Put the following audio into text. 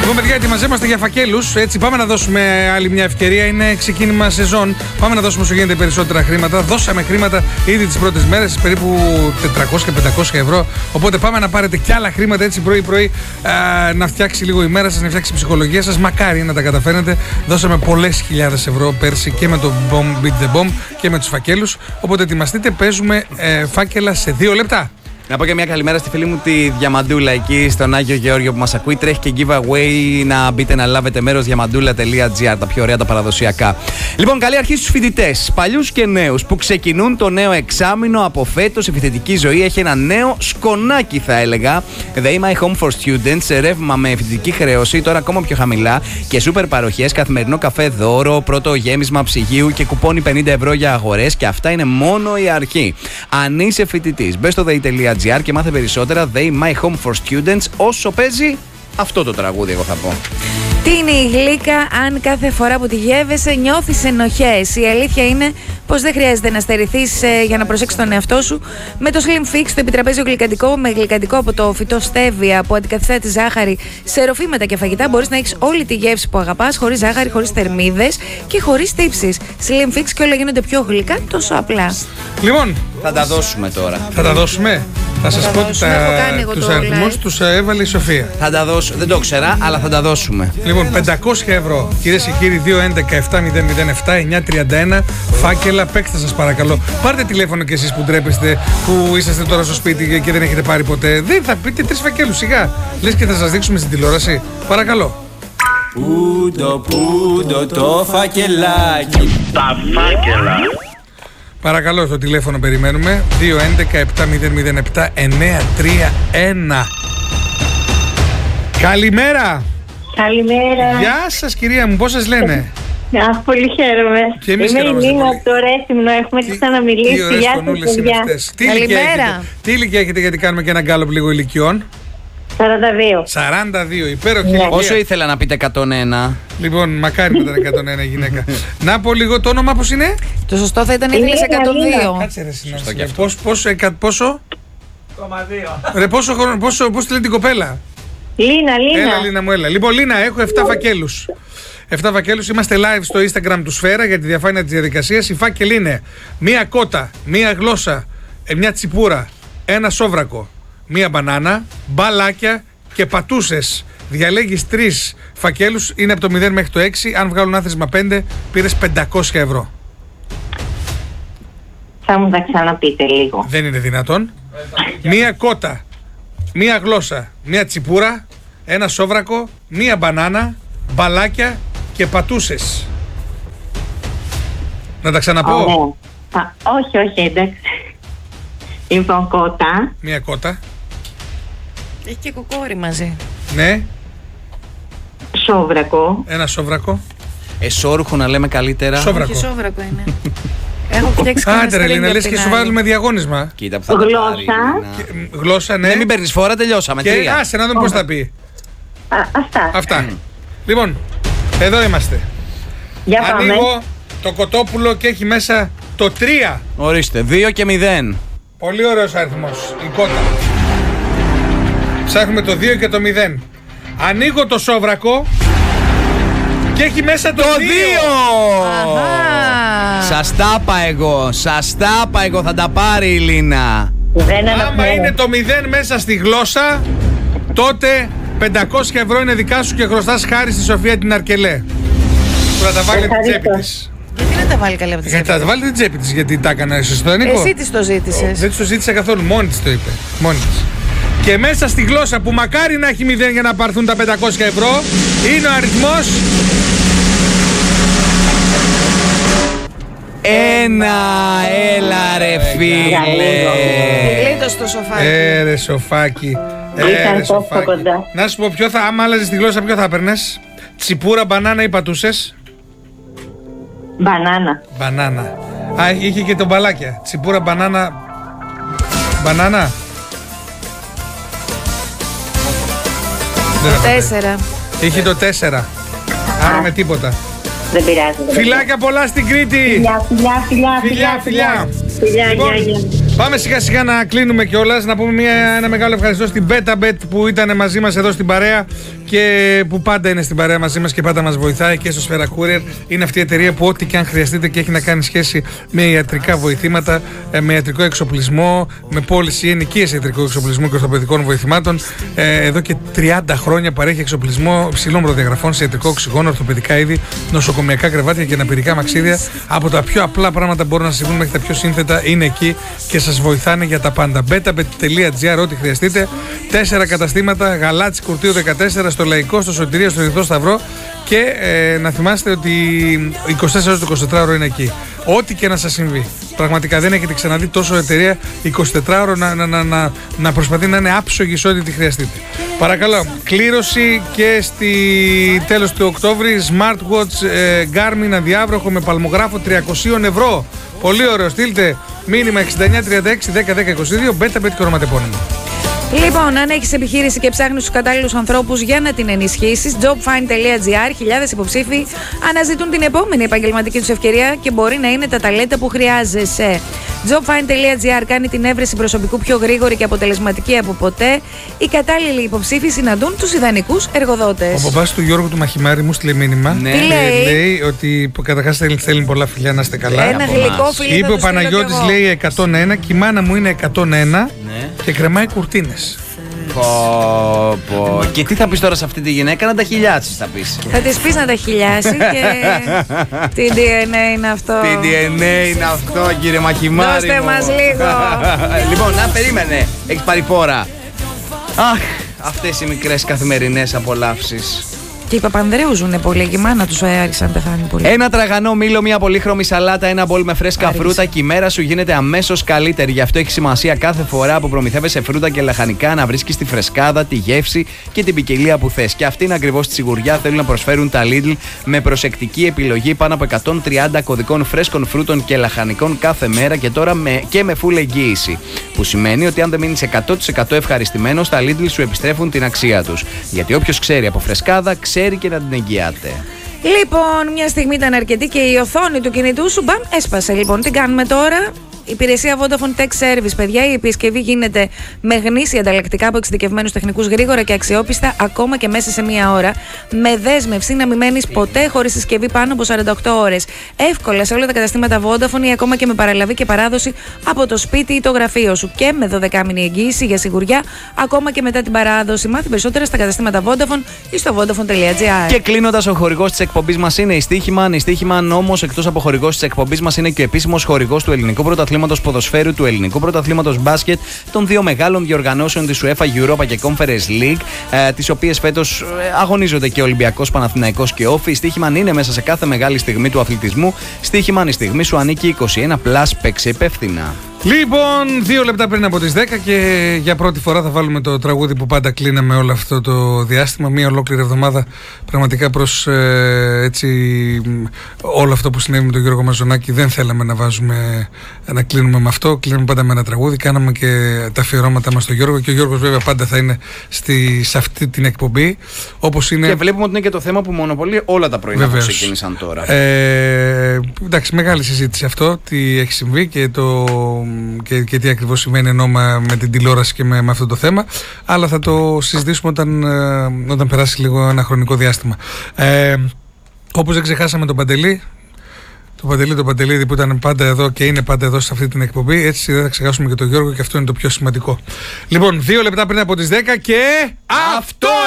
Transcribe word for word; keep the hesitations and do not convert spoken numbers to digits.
Λοιπόν, παιδιά, ετοιμαζόμαστε για φακέλους. Έτσι, πάμε να δώσουμε άλλη μια ευκαιρία. Είναι ξεκίνημα σεζόν. Πάμε να δώσουμε όσο γίνεται περισσότερα χρήματα. Δώσαμε χρήματα ήδη τις πρώτες μέρες, περίπου τετρακόσια με πεντακόσια ευρώ. Οπότε πάμε να πάρετε κι άλλα χρήματα έτσι πρωί-πρωί, α, να φτιάξει λίγο η μέρα σας, να φτιάξει η ψυχολογία σας. Μακάρι να τα καταφέρετε. Δώσαμε πολλές χιλιάδες ευρώ πέρσι και με το Bomb Beat the Bomb και με τους φακέλους. Οπότε ετοιμαστείτε, παίζουμε ε, φάκελα σε δύο λεπτά. Να πω και μια καλημέρα στη φίλη μου τη Διαμαντούλα εκεί στον Άγιο Γεώργιο που μας ακούει. Τρέχει και giveaway, να μπείτε να λάβετε μέρος διαμαντούλα τελεία τζι άρ, τα πιο ωραία τα παραδοσιακά. Λοιπόν, καλή αρχή στους φοιτητές, παλιούς και νέους που ξεκινούν το νέο εξάμηνο από φέτος. Η φοιτητική ζωή έχει ένα νέο σκονάκι, θα έλεγα. The My Home for Students, ρεύμα με φοιτητική χρέωση, τώρα ακόμα πιο χαμηλά και σούπερ παροχές, καθημερινό καφέ δώρο, πρώτο γέμισμα ψυγείου και κουπόνι πενήντα ευρώ για αγορές. Και αυτά είναι μόνο η αρχή. Αν είσαι φοιτητής, μπες στο δέι τελεία τζι άρ και μάθε περισσότερα. They My Home for Students. Όσο παίζει αυτό το τραγούδι, εγώ θα πω. Τι είναι η γλύκα, αν κάθε φορά που τη γεύεσαι νιώθεις ενοχές? Η αλήθεια είναι πως δεν χρειάζεται να στερηθείς ε, για να προσέξεις τον εαυτό σου. Με το Slim Fix, το επιτραπέζιο γλυκαντικό με γλυκαντικό από το φυτό στέβια που αντικαθιστά τη ζάχαρη σε ροφήματα και φαγητά, μπορείς να έχεις όλη τη γεύση που αγαπάς, χωρίς ζάχαρη, χωρίς θερμίδες και χωρίς τύψεις. Slim Fix και όλα γίνονται πιο γλυκά, τόσο απλά. Λοιπόν, θα τα δώσουμε τώρα. Θα τα δώσουμε. Θα σας πω τους αριθμούς τους έβαλε η Σοφία. Θα τα δώσω, δεν το ξέρα, αλλά θα τα δώσουμε. Λοιπόν, πεντακόσια ευρώ. Κυρίες και κύριοι, δύο έντεκα επτά μηδέν μηδέν επτά εννιά τριάντα ένα. Φάκελα, παίξτε σας παρακαλώ. Πάρτε τηλέφωνο κι εσείς που ντρέπεστε, που είσαστε τώρα στο σπίτι και δεν έχετε πάρει ποτέ. Δεν θα πείτε τρεις φακέλους, σιγά. Λες και θα σας δείξουμε στην τηλεόραση. Παρακαλώ. Πούντο, πούντο το φακελάκι. Τα φάκελα. Παρακαλώ, στο τηλέφωνο περιμένουμε. δύο έντεκα επτά μηδέν μηδέν επτά εννιά τρία ένα. Καλημέρα. Καλημέρα. Γεια σας κυρία μου, πώς σας λένε? Αχ, πολύ χαίρομαι. Και εμείς Είμαι η χαιρόμαστε Νίνα πολύ. από το Ρέθυμνο, έχουμε Τι- ξαναμιλήσει. Τι ωραίες Γεια σας, φωνούλες είναι παιδιά. αυτές. Τι ηλικία Καλημέρα. έχετε? Τι ηλικία έχετε, γιατί κάνουμε και ένα γκάλωπ λίγο ηλικιών? σαράντα δύο. σαράντα δύο, υπέροχη Ναι. ηλικία. Όσο ήθελα να πείτε εκατόν ένα. Λοιπόν, μακάρι να ήταν εκατόν ένα γυναίκα. Να πω λίγο το όνομα, πώς είναι? Το σωστό θα ήταν Είναι ήθελες εκατόν δύο. Κάτσε ρε συνάδελφε. Σωστό και αυτό. Πώς, πόσο, εκα, πόσο? Ρε πόσο χρόνο, πόσο, πώς τη λένε την κοπέλα? Λίνα, Λίνα. Έλα Λίνα μου, έλα. Λοιπόν Λίνα, έχω επτά φακέλους. επτά φακέλους, είμαστε live στο Instagram του Σφαίρα για τη διαφάνεια της διαδικασίας. Οι φάκελοι είναι μία κότα, μία γλώσσα, ε, μια τσιπούρα, ένα σόβρακο, μία μπανάνα, μπαλάκια και πατούσες. Διαλέγεις τρεις φακέλους, είναι από το μηδέν μέχρι το έξι. Αν βγάλουν άθροισμα πέντε, πήρες πεντακόσια ευρώ. Θα μου τα ξαναπείτε λίγο. Δεν είναι δυνατόν. Μία κότα, μία γλώσσα, μία τσιπούρα, ένα σόβρακο, μία μπανάνα, μπαλάκια και πατούσες. Να τα ξαναπώ. Ωραία. Α, όχι, όχι, εντάξει. Λοιπόν, κότα, Μία κότα. Έχει και κοκόρι μαζί. Ναι, σόβρακο, ένα σόβρακο. Εσώρουχο να λέμε καλύτερα. Σόβρακο. Όχι σόβρακο είναι. Έχω φτιάξει και ένα Άντε ρε στρίνγκ Λίνα, απ' λες την και σου άλλη. βάλουμε διαγώνισμα. Κοίτα που θα τα Γλώσσα. πάρει, Λίνα. Και, μ, Γλώσσα, ναι. Ναι, μην παίρνεις φορά, τελειώσαμε. Και Τρία. άσε να δούμε πώς θα πει. Α, αυτά. Αυτά. Λοιπόν, εδώ είμαστε. Για πάμε. Ανοίγω το κοτόπουλο και έχει μέσα το τρία. Ορίστε, δύο και μηδέν. Πολύ ωραίος αριθμός, η κότα. Ψάχνουμε το δύο και το μηδέν. Ανοίγω το σόβρακο και έχει μέσα το, Το δύο. δύο! Αχα. Σας τα είπα εγώ, σας τα είπα εγώ, θα τα πάρει η Λίνα. Δεν Άμα αναφέρω. είναι το μηδέν μέσα στη γλώσσα, τότε πεντακόσια ευρώ είναι δικά σου και χρωστάς χάρη στη Σοφία την Αρκελέ. Που θα τα βάλει την τσέπη Ευχαριστώ. της. Γιατί να τα βάλει καλά από τη Γιατί θα τα βάλει την τσέπη της, γιατί τα έκανα εσύ στο Νίκο. Εσύ της το ζήτησες. Δεν της το ζήτησα καθόλου, μόνη της το είπε. Μόνη της. Και μέσα στη γλώσσα που μακάρι να έχει μηδέν για να πάρθουν τα πεντακόσια ευρώ, είναι ο αριθμός Ένα, έλα ρε φίλε. Γλίτω στο σοφάκι. Ε, ρε σοφάκι. Ε, Ήταν ρε τόσο σοφάκι. κοντά. Να σου πω, ποιο θα, άμα άλλαζες τη γλώσσα, ποιο θα έπαιρνες? Τσιπούρα, μπανάνα ή πατούσες? Μπανάνα. Μπανάνα. Α, είχε και το μπαλάκια. Τσιπούρα, μπανάνα. Μπανάνα. Δεν θα το πει. Τέσσερα. Είχε το τέσσερα. Άρα με τίποτα. Δεν πειράζει. δεν Φιλάκια πολλά στην Κρήτη. Φιλιά, φιλιά, φιλιά, Φιλιά, φιλιά. Φιλιά, Λοιπόν, γεια, γεια. πάμε σιγά σιγά να κλείνουμε κιόλας. Να πούμε μια, ένα μεγάλο ευχαριστώ στην BetaBet που ήταν μαζί μας εδώ στην παρέα και που πάντα είναι στην παρέα μαζί μας και πάντα μας βοηθάει και στο Sphere Courier. Είναι αυτή η εταιρεία που ό,τι και αν χρειαστείτε και έχει να κάνει σχέση με ιατρικά βοηθήματα, με ιατρικό εξοπλισμό, με πώληση ή ενοικίαση ιατρικού εξοπλισμού και ορθοπαιδικών βοηθημάτων. Ε, εδώ και τριάντα χρόνια παρέχει εξοπλισμό υψηλών προδιαγραφών σε ιατρικό οξυγόνο, ορθοπαιδικά είδη, νοσοκομιακά κρεβάτια και αναπηρικά μαξίδια. Από τα πιο απλά πράγματα μπορούν να συμβούν μέχρι τα πιο σύνθετα είναι εκεί και σας βοηθάνε για τα πάντα. μπέτα τελεία τζι άρ, ό,τι χρειαστείτε. Τέσσερα καταστήματα, Γαλάτσι Κουρτίου δεκατέσσερα, στο Λαϊκό, στο Σωτηρία, στο Ερυθρό Σταυρό. Και ε, να θυμάστε ότι είκοσι τέσσερα ώρες το εικοσιτετράωρο είναι εκεί. Ό,τι και να σας συμβεί. Πραγματικά δεν έχετε ξαναδεί τόσο εταιρεία εικοσιτετράωρο να, να, να, να, να προσπαθεί να είναι άψογη σε ό,τι τη χρειαστείτε. Παρακαλώ, κλήρωση και στη τέλος του Οκτώβρη smartwatch ε, Garmin αδιάβροχο με παλμογράφο τριακόσια ευρώ. Πολύ ωραίο, στείλτε μήνυμα εξήντα εννιά τριάντα έξι δέκα δέκα είκοσι δύο, μπέτα πέτει και ονοματεπώνυμο. Λοιπόν, αν έχεις επιχείρηση και ψάχνεις τους κατάλληλους ανθρώπους για να την ενισχύσεις, jobfind τελεία τζι άρ, χιλιάδες υποψήφοι αναζητούν την επόμενη επαγγελματική τους ευκαιρία και μπορεί να είναι τα ταλέντα που χρειάζεσαι. jobfind τελεία τζι άρ κάνει την έβρεση προσωπικού πιο γρήγορη και αποτελεσματική από ποτέ. Οι κατάλληλοι υποψήφοι συναντούν τους ιδανικούς εργοδότες. Ο μπαμπάς του Γιώργου του Μαχημάρη μου στείλε μήνυμα. Ναι. Τι λέει? Λέει ότι καταρχάς θέλει, θέλει πολλά φιλιά, να είστε καλά. Ένα γλυκό φιλί. Είπε ο Παναγιώτης, λέει εκατόν ένα και η μάνα μου είναι εκατόν ένα Ναι. και κρεμάει κουρτίνες. Πω, πω. Και τι θα πεις τώρα σε αυτή τη γυναίκα, να τα χιλιάσεις θα πεις. Θα της πεις να τα χιλιάσει και τι ντι εν έι είναι αυτό. Τι ντι εν έι είναι αυτό, κύριε Μαχημάρη. Δώστε μου. μας λίγο. Λοιπόν, να περίμενε. Έχεις πάρει φόρα. Αχ, αυτές οι μικρές καθημερινές απολαύσεις. Και οι Παπανδρέου ζουνε πολύ. Και η μάνα του άρχισε να πεθάνει πολύ. Ένα τραγανό μήλο, μια πολύχρωμη σαλάτα, ένα μπολ με φρέσκα Άργησε. φρούτα και η μέρα σου γίνεται αμέσως καλύτερη. Γι' αυτό έχει σημασία κάθε φορά που προμηθεύεσαι φρούτα και λαχανικά να βρίσκεις τη φρεσκάδα, τη γεύση και την ποικιλία που θες. Και αυτήν ακριβώς τη σιγουριά θέλουν να προσφέρουν τα Lidl με προσεκτική επιλογή πάνω από εκατόν τριάντα κωδικών φρέσκων φρούτων και λαχανικών κάθε μέρα και τώρα με, και με full εγγύηση. Που σημαίνει ότι αν δεν μείνεις εκατό τοις εκατό ευχαριστημένος, τα Lidl σου επιστρέφουν την αξία τους. Γιατί όποιος ξέρει από φρεσκάδα, ξέρει και να την εγγυάται. Λοιπόν, μια στιγμή ήταν αρκετή και η οθόνη του κινητού σου μπαμ έσπασε. Λοιπόν, τι κάνουμε τώρα? Υπηρεσία Vodafone Tech Service, παιδιά. Η επισκευή γίνεται με γνήσια ανταλλακτικά από εξειδικευμένους τεχνικούς, γρήγορα και αξιόπιστα, ακόμα και μέσα σε μία ώρα. Με δέσμευση να μην μένεις ποτέ χωρίς συσκευή πάνω από σαράντα οκτώ ώρες. Εύκολα σε όλα τα καταστήματα Vodafone ή ακόμα και με παραλαβή και παράδοση από το σπίτι ή το γραφείο σου. Και με δωδεκάμηνη εγγύηση για σιγουριά, ακόμα και μετά την παράδοση. Μάθει περισσότερα στα καταστήματα Vodafone ή στο vodafone τελεία τζι άρ. Και κλείνοντας, ο χορηγός της εκπομπής μας είναι η Στοίχημαν. Η Στοίχημαν όμως, εκτός από χορηγός της εκπομπής μας, είναι και ο επίσημος χορηγός του ελληνικού πρωταθλήματος ποδοσφαίρου, του ελληνικού πρωταθλήματος μπάσκετ, των δύο μεγάλων διοργανώσεων της UEFA Europa και Conference League, ε, τις οποίες φέτος ε, αγωνίζονται και Ολυμπιακός, Παναθηναϊκός και Όφη. Η Στοίχημαν είναι μέσα σε κάθε μεγάλη στιγμή του αθλητισμού. Στοίχημαν, η στιγμή σου ανήκει. είκοσι ένα πλας, παίξε υπεύθυνα. Λοιπόν, δύο λεπτά πριν από τις δέκα και για πρώτη φορά θα βάλουμε το τραγούδι που πάντα κλείναμε όλο αυτό το διάστημα. Μία ολόκληρη εβδομάδα πραγματικά προς ε, έτσι, όλο αυτό που συνέβη με τον Γιώργο Μαζονάκη δεν θέλαμε να βάζουμε, να κλείνουμε με αυτό. Κλείνουμε πάντα με ένα τραγούδι. Κάναμε και τα αφιερώματα μας στον Γιώργο και ο Γιώργος βέβαια πάντα θα είναι στη, σε αυτή την εκπομπή. Όπως είναι... Και βλέπουμε ότι είναι και το θέμα που μονοπολεί όλα τα πρωινά που ξεκίνησαν τώρα. Ε, εντάξει, μεγάλη συζήτηση αυτό, τι έχει συμβεί και το... Και, και τι ακριβώς σημαίνει ενώ με την τηλεόραση και με, με αυτό το θέμα, αλλά θα το συζητήσουμε όταν, ε, όταν περάσει λίγο ένα χρονικό διάστημα. Ε, όπως δεν ξεχάσαμε τον Παντελή, τον Παντελή, τον Παντελίδη που ήταν πάντα εδώ και είναι πάντα εδώ σε αυτή την εκπομπή, έτσι δεν θα ξεχάσουμε και τον Γιώργο και αυτό είναι το πιο σημαντικό. Λοιπόν, δύο λεπτά πριν από τις δέκα και αυτό